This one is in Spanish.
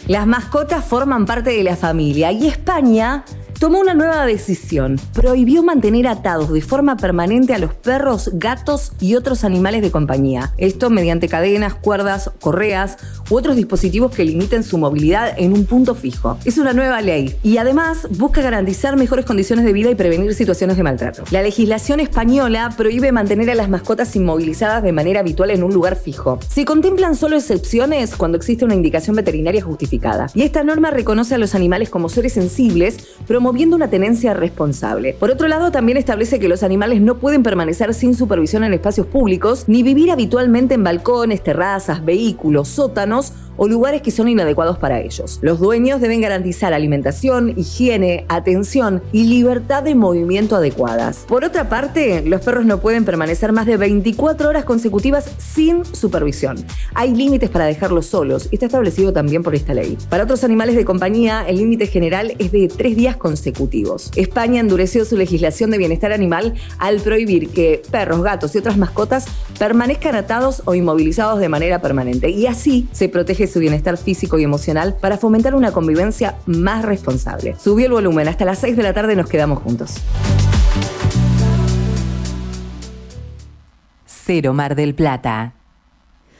Las mascotas forman parte de la familia y España tomó una nueva decisión. Prohibió mantener atados de forma permanente a los perros, gatos y otros animales de compañía. Esto mediante cadenas, cuerdas, correas u otros dispositivos que limiten su movilidad en un punto fijo. Es una nueva ley y además busca garantizar mejores condiciones de vida y prevenir situaciones de maltrato. La legislación española prohíbe mantener a las mascotas inmovilizadas de manera habitual en un lugar fijo. Se contemplan solo excepciones cuando existe una indicación veterinaria justificada. Y esta norma reconoce a los animales como seres sensibles, promoviendo una tenencia responsable. Por otro lado, también establece que los animales no pueden permanecer sin supervisión en espacios públicos, ni vivir habitualmente en balcones, terrazas, vehículos, sótanos o lugares que son inadecuados para ellos. Los dueños deben garantizar alimentación, higiene, atención y libertad de movimiento adecuadas. Por otra parte, los perros no pueden permanecer más de 24 horas consecutivas sin supervisión. Hay límites para dejarlos solos y está establecido también por esta ley. Para otros animales de compañía, el límite general es de 3 días consecutivos. España endureció su legislación de bienestar animal al prohibir que perros, gatos y otras mascotas permanezcan atados o inmovilizados de manera permanente, y así se protege su bienestar físico y emocional para fomentar una convivencia más responsable. Subió el volumen, hasta las 6 de la tarde nos quedamos juntos. Cero Mar del Plata.